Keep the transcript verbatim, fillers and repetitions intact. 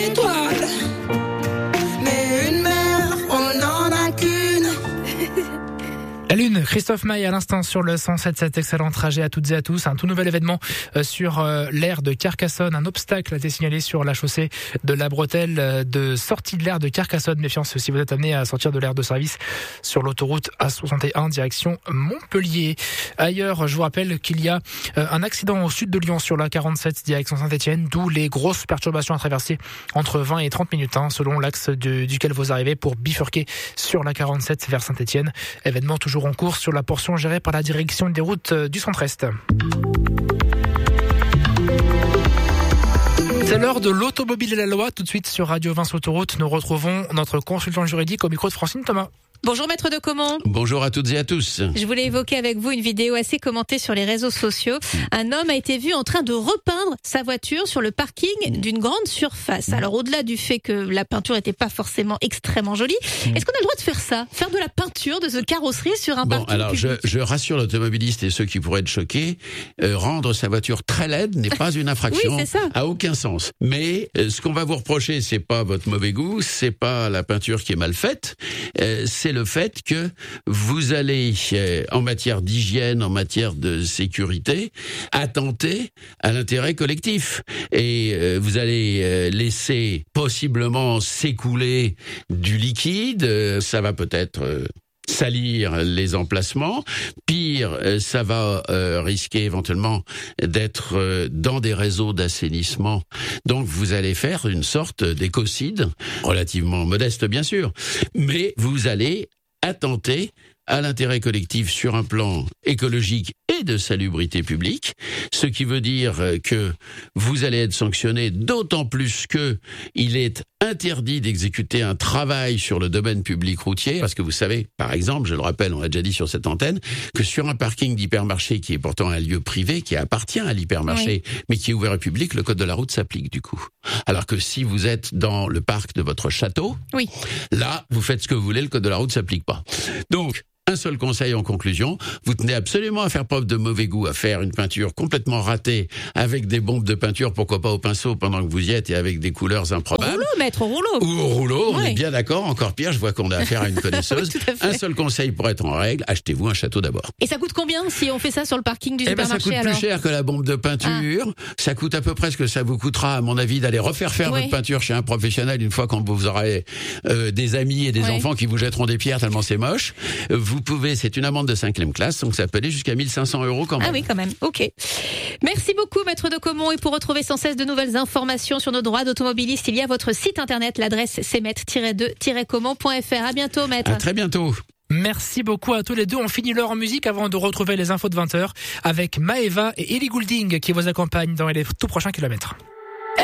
Étoile, mais une mère, on n'en a qu'une. La Lune, Christophe Maé à l'instant sur le cent sept virgule sept. Excellent trajet à toutes et à tous. Un tout nouvel événement sur l'aire de Carcassonne. Un obstacle a été signalé sur la chaussée de la bretelle de sortie de l'aire de Carcassonne. Méfiance si vous êtes amené à sortir de l'aire de service sur l'autoroute A soixante et un direction Montpellier. Ailleurs, je vous rappelle qu'il y a un accident au sud de Lyon sur la quarante-sept direction Saint-Etienne, d'où les grosses perturbations à traverser entre vingt et trente minutes hein, selon l'axe de, duquel vous arrivez pour bifurquer sur la quarante-sept vers Saint-Etienne. Événement toujours en cours sur la portion gérée par la direction des routes du centre-est. C'est l'heure de l'automobile et la loi. Tout de suite sur Radio vingt Autoroute, nous retrouvons notre consultant juridique au micro de Francine Thomas. Bonjour Maître de Caumont. Bonjour à toutes et à tous. Je voulais évoquer avec vous une vidéo assez commentée sur les réseaux sociaux. Un homme a été vu en train de repeindre sa voiture sur le parking d'une grande surface. Alors au-delà du fait que la peinture n'était pas forcément extrêmement jolie, est-ce qu'on a le droit de faire ça? Faire de la peinture de ce carrosserie sur un bon, parking alors public? je, je rassure l'automobiliste et ceux qui pourraient être choqués, euh, rendre sa voiture très laide n'est pas une infraction. Oui, c'est ça. À aucun sens. Mais euh, ce qu'on va vous reprocher, c'est pas votre mauvais goût, c'est pas la peinture qui est mal faite, euh, c'est le fait que vous allez, euh, en matière d'hygiène, en matière de sécurité, attenter à l'intérêt collectif. Et euh, vous allez euh, laisser possiblement s'écouler du liquide, euh, ça va peut-être... Euh, salir les emplacements. Pire, ça va euh, risquer éventuellement d'être euh, dans des réseaux d'assainissement. Donc vous allez faire une sorte d'écocide, relativement modeste bien sûr, mais vous allez attenter à l'intérêt collectif sur un plan écologique et de salubrité publique, ce qui veut dire que vous allez être sanctionné, d'autant plus que il est interdit d'exécuter un travail sur le domaine public routier, parce que vous savez, par exemple, je le rappelle, on l'a déjà dit sur cette antenne, que sur un parking d'hypermarché qui est pourtant un lieu privé, qui appartient à l'hypermarché, oui, mais qui est ouvert au public, le code de la route s'applique du coup. Alors que si vous êtes dans le parc de votre château, oui, là, vous faites ce que vous voulez, le code de la route s'applique pas. Donc, un seul conseil en conclusion, vous tenez absolument à faire preuve de mauvais goût, à faire une peinture complètement ratée, avec des bombes de peinture, pourquoi pas au pinceau pendant que vous y êtes, et avec des couleurs improbables. Au rouleau, maître, au rouleau. Ou au rouleau, on ouais. est bien d'accord, encore pire, je vois qu'on a affaire à une connaisseuse. Un seul conseil pour être en règle, achetez-vous un château d'abord. Et ça coûte combien si on fait ça sur le parking du eh ben, supermarché? Ça coûte alors plus cher que la bombe de peinture, ah. Ça coûte à peu près ce que ça vous coûtera, à mon avis, d'aller refaire faire ouais. votre peinture chez un professionnel une fois quand vous aurez euh, des amis et des ouais. enfants qui vous jetteront des pierres tellement c'est moche. Vous pouvez, c'est une amende de cinquième classe, donc ça peut aller jusqu'à mille cinq cents euros quand même. Ah oui, quand même, ok. Merci beaucoup, Maître de Caumont. Et pour retrouver sans cesse de nouvelles informations sur nos droits d'automobiliste, il y a votre site internet, l'adresse c'est maître tiret deux tiret caumont point f r. À bientôt, Maître. À très bientôt. Merci beaucoup à tous les deux. On finit l'heure en musique avant de retrouver les infos de vingt heures avec Maeva et Ellie Goulding qui vous accompagnent dans les tout prochains kilomètres.